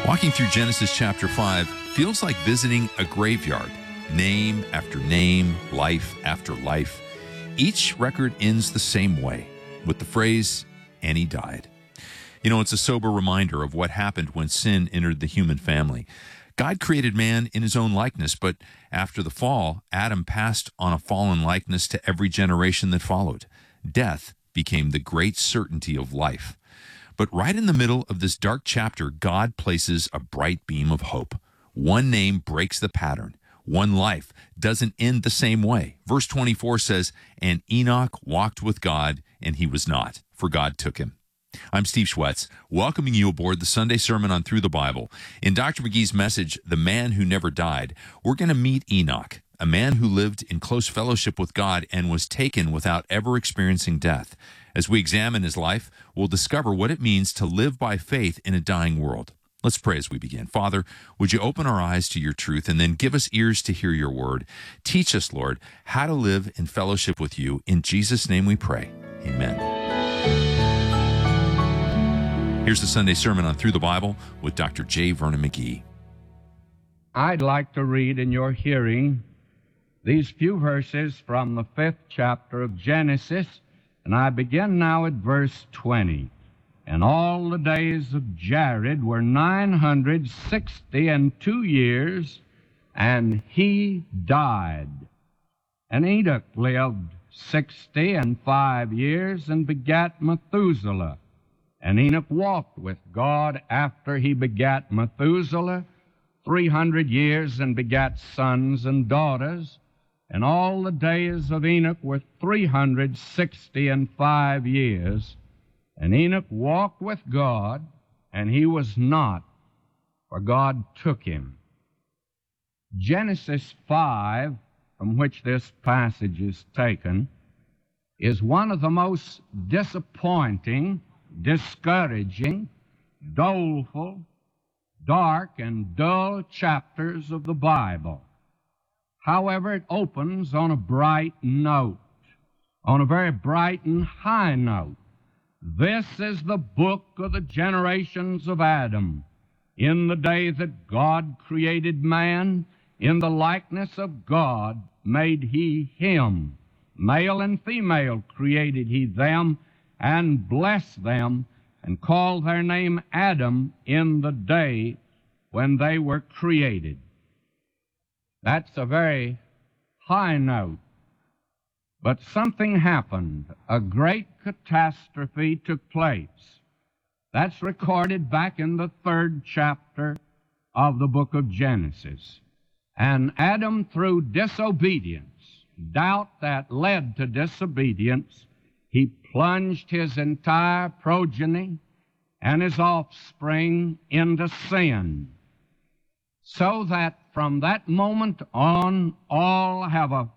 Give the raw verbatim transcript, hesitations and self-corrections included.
Walking through Genesis chapter five feels like visiting a graveyard. Name after name, life after life. Each record ends the same way, with the phrase, "and he died." You know, it's a sober reminder of what happened when sin entered the human family. God created man in his own likeness, but after the fall, Adam passed on a fallen likeness to every generation that followed. Death became the great certainty of life. But right in the middle of this dark chapter, God places a bright beam of hope. One name breaks the pattern. One life doesn't end the same way. Verse twenty-four says, "And Enoch walked with God, and he was not, for God took him." I'm Steve Schwetz, welcoming you aboard the Sunday sermon on Through the Bible. In Doctor McGee's message, The Man Who Never Died, we're going to meet Enoch, a man who lived in close fellowship with God and was taken without ever experiencing death. As we examine his life, we'll discover what it means to live by faith in a dying world. Let's pray as we begin. Father, would you open our eyes to your truth and then give us ears to hear your word? Teach us, Lord, how to live in fellowship with you. In Jesus' name we pray. Amen. Here's the Sunday sermon on Through the Bible with Doctor J. Vernon McGee. I'd like to read in your hearing these few verses from the fifth chapter of Genesis, and I begin now at verse twenty. "And all the days of Jared were nine hundred sixty and two years, and he died. And Enoch lived sixty and five years, and begat Methuselah. And Enoch walked with God after he begat Methuselah three hundred years, and begat sons and daughters. And all the days of Enoch were three hundred sixty and five years. And Enoch walked with God, and he was not, for God took him." Genesis five, from which this passage is taken, is one of the most disappointing, discouraging, doleful, dark, and dull chapters of the Bible. However, it opens on a bright note, on a very bright and high note. This is the book of the generations of Adam. In the day that God created man, in the likeness of God made he him. Male and female created he them, and blessed them, and called their name Adam in the day when they were created. That's a very high note. But something happened. A great catastrophe took place. That's recorded back in the third chapter of the book of Genesis. And Adam, through disobedience, doubt that led to disobedience, he plunged his entire progeny and his offspring into sin, so that from that moment on, all have a